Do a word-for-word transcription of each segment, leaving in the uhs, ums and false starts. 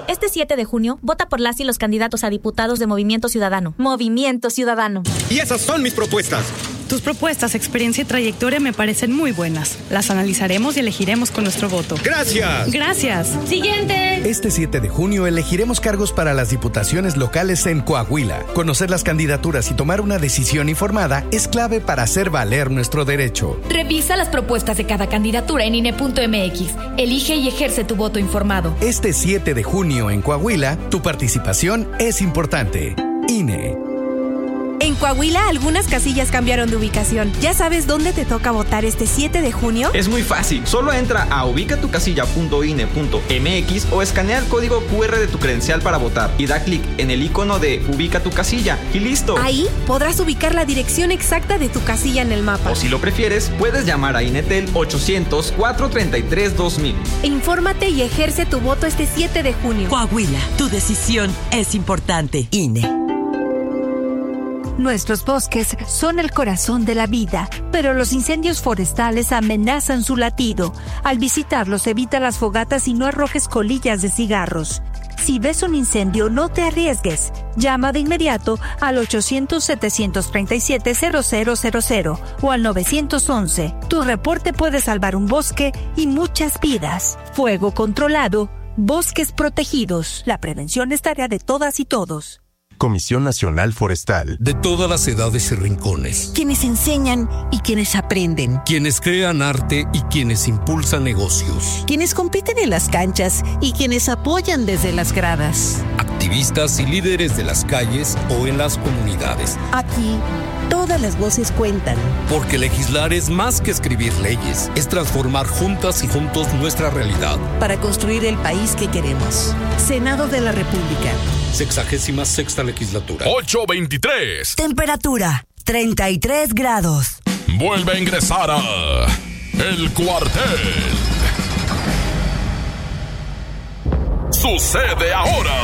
Este siete de junio, vota por las y los candidatos a diputados de Movimiento Ciudadano. Movimiento Ciudadano. Y esas son mis propuestas. Tus propuestas, experiencia y trayectoria me parecen muy buenas. Las analizaremos y elegiremos con nuestro voto. ¡Gracias! ¡Gracias! ¡Siguiente! Este siete de junio elegiremos cargos para las diputaciones locales en Coahuila. Conocer las candidaturas y tomar una decisión informada es clave para hacer valer nuestro derecho. Revisa las propuestas de cada candidatura en I N E punto M X. Elige y ejerce tu voto informado. Este siete de junio en Coahuila, tu participación es importante. I N E. En Coahuila, algunas casillas cambiaron de ubicación. ¿Ya sabes dónde te toca votar este siete de junio? Es muy fácil. Solo entra a ubica tu casilla punto I N E punto M X o escanea el código Q R de tu credencial para votar y da clic en el icono de Ubica tu casilla y listo. Ahí podrás ubicar la dirección exacta de tu casilla en el mapa. O si lo prefieres, puedes llamar a Inetel ochocientos, cuatrocientos treinta y tres, dos mil. Infórmate y ejerce tu voto este siete de junio. Coahuila, tu decisión es importante. I N E. Nuestros bosques son el corazón de la vida, pero los incendios forestales amenazan su latido. Al visitarlos, evita las fogatas y no arrojes colillas de cigarros. Si ves un incendio, no te arriesgues. Llama de inmediato al ochocientos, setecientos treinta y siete, cero cero cero cero o al nueve once. Tu reporte puede salvar un bosque y muchas vidas. Fuego controlado, bosques protegidos. La prevención es tarea de todas y todos. Comisión Nacional Forestal. De todas las edades y rincones. Quienes enseñan y quienes aprenden. Quienes crean arte y quienes impulsan negocios. Quienes compiten en las canchas y quienes apoyan desde las gradas. Activistas y líderes de las calles o en las comunidades. Aquí, todas las voces cuentan. Porque legislar es más que escribir leyes. Es transformar juntas y juntos nuestra realidad. Para construir el país que queremos. Senado de la República. Sexagésima sexta legislatura. ocho veintitrés. Temperatura, treinta y tres grados. Vuelve a ingresar a El Cuartel. Sucede ahora.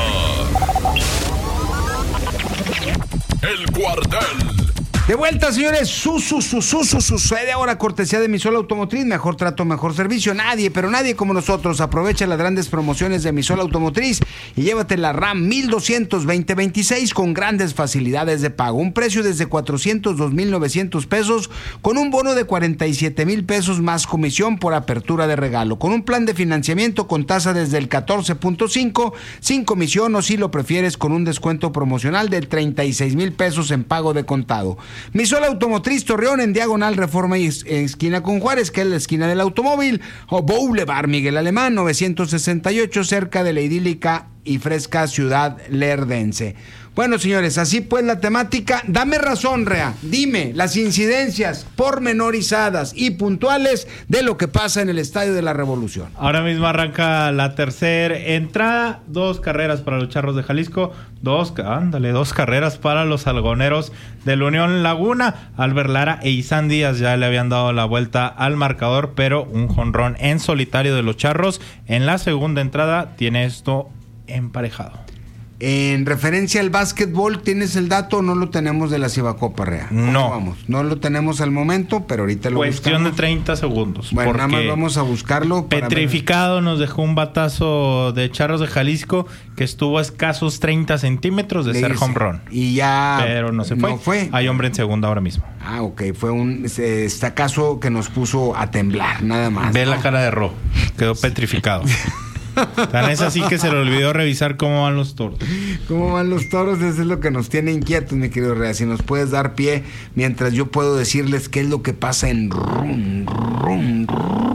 El Cuartel. De vuelta, señores, su, su, su, su, su, sucede ahora, cortesía de Misol Automotriz, mejor trato, mejor servicio, nadie, pero nadie como nosotros. Aprovecha las grandes promociones de Misol Automotriz y llévate la RAM mil doscientos veinte veintiséis con grandes facilidades de pago, un precio desde cuatrocientos dos mil novecientos pesos con un bono de cuarenta y siete mil pesos más comisión por apertura de regalo, con un plan de financiamiento con tasa desde el catorce punto cinco, sin comisión o si lo prefieres con un descuento promocional de treinta y seis mil pesos en pago de contado. Misol Automotriz Torreón en diagonal Reforma y esquina con Juárez, que es la esquina del automóvil, o Boulevard Miguel Alemán novecientos sesenta y ocho, cerca de la idílica y fresca ciudad lerdense. Bueno, señores, así pues la temática. Dame razón, Rea, dime las incidencias pormenorizadas y puntuales de lo que pasa en el Estadio de la Revolución. Ahora mismo arranca la tercera entrada, dos carreras para los Charros de Jalisco, dos, ándale, dos carreras para los Algoneros de la Unión Laguna. Albert Lara e Isan Díaz ya le habían dado la vuelta al marcador, pero un jonrón en solitario de los Charros en la segunda entrada tiene esto emparejado. En referencia al básquetbol, ¿tienes el dato o no lo tenemos de la Cibacopa, Rea? No. Vamos, no lo tenemos al momento, pero ahorita lo Cuestión buscamos. de treinta segundos. Bueno, nada más vamos a buscarlo. Para Petrificado ver. Nos dejó un batazo de Charros de Jalisco que estuvo a escasos treinta centímetros de Le ser home run. Y ya... Pero no se fue. No fue. Hay hombre en segunda ahora mismo. Ah, ok. Fue un estacazo que nos puso a temblar, nada más. Ve ¿no? la cara de Ro. Quedó petrificado. Tan es así que se le olvidó revisar cómo van los toros. ¿Cómo van los toros? Eso es lo que nos tiene inquietos, mi querido Rea. Si nos puedes dar pie mientras yo puedo decirles qué es lo que pasa en Rum, Rum,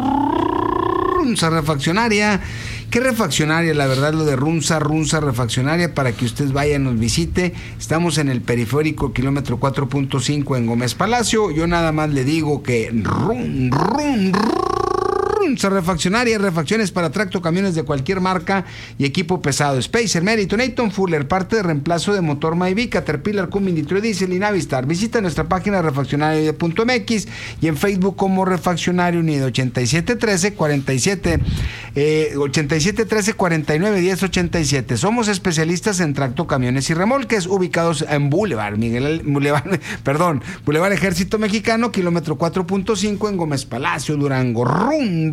Runza Refaccionaria. ¿Qué refaccionaria? La verdad, lo de Runza, Runza Refaccionaria, para que usted vaya y nos visite. Estamos en el periférico, kilómetro cuatro punto cinco en Gómez Palacio. Yo nada más le digo que Rum, Rum, Rum. Refaccionaria, refacciones para tracto, camiones de cualquier marca y equipo pesado. Spacer, Meriton, Eaton Fuller, parte de reemplazo de motor Maybach, Caterpillar, Cummins, Detroit Diesel y Navistar. Visita nuestra página refaccionario punto m x y en Facebook como Refaccionario Unido. ochenta y siete trece cuarenta y siete eh, ochenta y siete trece cuarenta y nueve diez ochenta y siete. Somos especialistas en tracto, camiones y remolques, ubicados en Boulevard Miguel Boulevard, perdón, Boulevard Ejército Mexicano, kilómetro cuatro punto cinco en Gómez Palacio, Durango. Rum,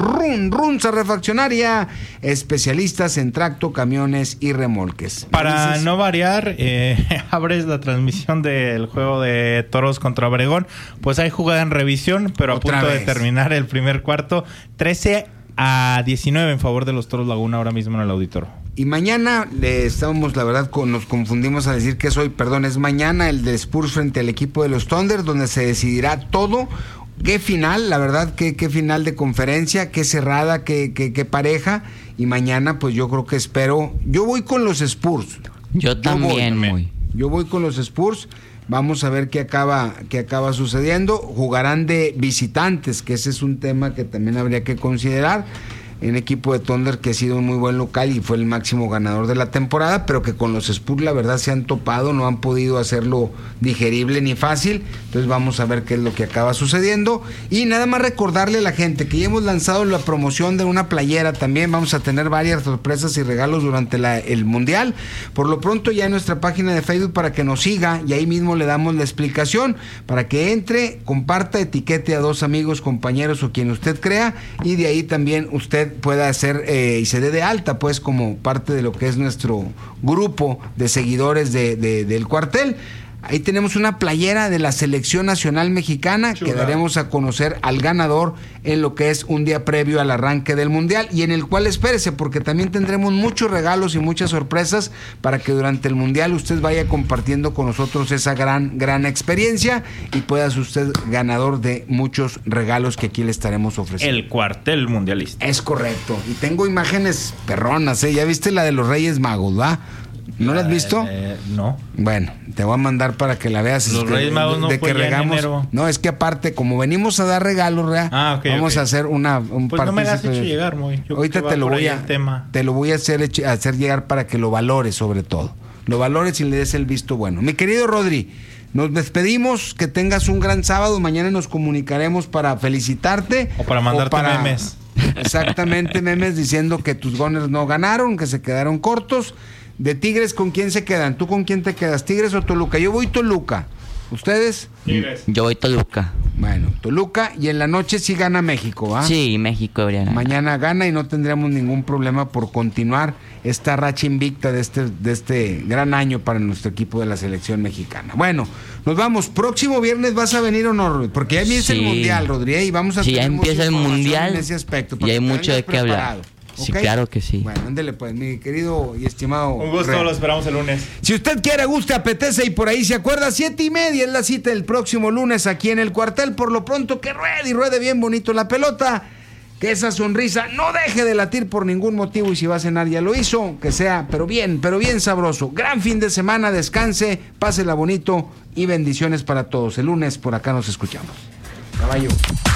Run, Runza Refaccionaria, especialistas en tracto, camiones y remolques. Para ¿Dices? no variar, eh, abres la transmisión del juego de Toros contra Obregón, pues hay jugada en revisión, pero Otra a punto vez. de terminar el primer cuarto, trece a diecinueve en favor de los Toros Laguna ahora mismo en el Auditorio. Y mañana le estábamos, la verdad, con, nos confundimos a decir que es hoy, perdón, es mañana el de Spurs frente al equipo de los Thunder, donde se decidirá todo. Qué final, la verdad, qué, qué final de conferencia, qué cerrada, qué, qué, qué pareja. Y mañana, pues yo creo que espero. Yo voy con los Spurs. Yo también voy. voy. Yo voy con los Spurs. Vamos a ver qué acaba, qué acaba sucediendo. Jugarán de visitantes, que ese es un tema que también habría que considerar. Un equipo de Thunder que ha sido un muy buen local y fue el máximo ganador de la temporada, pero que con los Spurs la verdad se han topado, no han podido hacerlo digerible ni fácil. Entonces vamos a ver qué es lo que acaba sucediendo. Y nada más recordarle a la gente que ya hemos lanzado la promoción de una playera también. Vamos a tener varias sorpresas y regalos durante la, el Mundial. Por lo pronto ya en nuestra página de Facebook para que nos siga y ahí mismo le damos la explicación para que entre, comparta, etiquete a dos amigos, compañeros o quien usted crea y de ahí también usted pueda hacer eh, y se dé de alta pues como parte de lo que es nuestro grupo de seguidores de, de, del cuartel. Ahí tenemos una playera de la Selección Nacional Mexicana. Chula. Que daremos a conocer al ganador en lo que es un día previo al arranque del Mundial y en el cual espérese porque también tendremos muchos regalos y muchas sorpresas para que durante el Mundial usted vaya compartiendo con nosotros esa gran, gran experiencia y pueda ser usted ganador de muchos regalos que aquí le estaremos ofreciendo. El cuartel mundialista. Es correcto. Y tengo imágenes perronas, ¿eh? Ya viste la de los Reyes Magos, ¿va? ¿No la has visto? Eh, no. Bueno, te voy a mandar para que la veas. Los este, Reyes Magos no de fue que ya en regamos. enero. No, es que aparte, como venimos a dar regalos, ¿verdad? Ah, okay, vamos okay. a hacer una un Pues no me la has partícipe hecho de- llegar, muy. Yo Ahorita creo que te va lo por voy ahí a el tema. te lo voy a hacer hecho- hacer llegar para que lo valores sobre todo. Lo valores y le des el visto bueno. Mi querido Rodri, nos despedimos, que tengas un gran sábado. Mañana nos comunicaremos para felicitarte O para mandarte memes. Exactamente, memes diciendo que tus Gunners no ganaron, que se quedaron cortos. De Tigres, ¿con quién se quedan? ¿Tú con quién te quedas? ¿Tigres o Toluca? Yo voy Toluca. ¿Ustedes? Tigres. Yo voy Toluca. Bueno, Toluca, y en la noche sí gana México, ¿ah? Sí, México debería ganar. Mañana gana y no tendremos ningún problema por continuar esta racha invicta de este, de este gran año para nuestro equipo de la selección mexicana. Bueno, nos vamos. Próximo viernes vas a venir o no, Rodri? Porque ya empieza Sí. el Mundial, Rodri, y vamos a Sí, ya tener mucha empieza el información Mundial en ese aspecto, y para hay que te mucho de vengas qué hablar. preparado. Sí, ¿Ok? claro que sí. Bueno, ándele pues, mi querido y estimado. Un gusto, Re. lo esperamos el lunes. Si usted quiere, guste, apetece y por ahí se acuerda, siete y media es la cita el próximo lunes aquí en el cuartel. Por lo pronto, que ruede y ruede bien bonito la pelota. Que esa sonrisa no deje de latir por ningún motivo y si va a cenar ya lo hizo. Que sea, pero bien, pero bien sabroso. Gran fin de semana, descanse, pásela bonito y bendiciones para todos. El lunes por acá nos escuchamos. Caballo.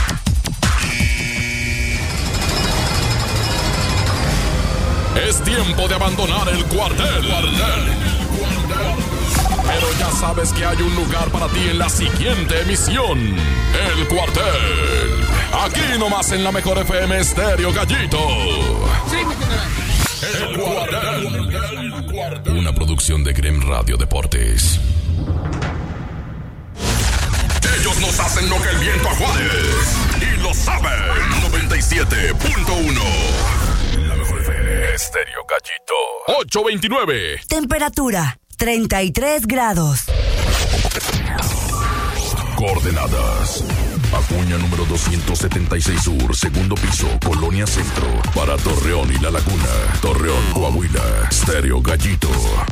Es tiempo de abandonar el cuartel. Pero ya sabes que hay un lugar para ti en la siguiente emisión. El cuartel. Aquí nomás en la mejor F M Estéreo Gallito. El cuartel. Una producción de Grem Radio Deportes. Ellos nos hacen lo que el viento a Juárez. Y lo saben. noventa y siete punto uno. La mejor F M Estéreo Gallito. ocho veintinueve. Temperatura treinta y tres grados. Coordenadas. Acuña número doscientos setenta y seis Sur, segundo piso, Colonia Centro. Para Torreón y La Laguna. Torreón, Coahuila. Estéreo Gallito.